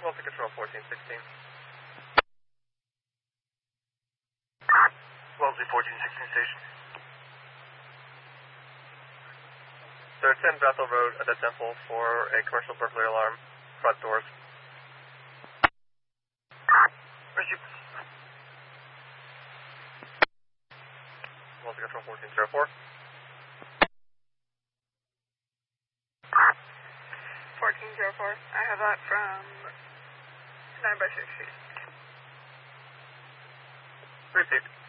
Welcome Control 1416. Wellesley 1416 station. Sir, 10 Bethel Road at the Temple for a commercial burglary alarm, front doors. Receive. Welcome Control 1404. 1404. I have that from 9 by 6 feet. Received.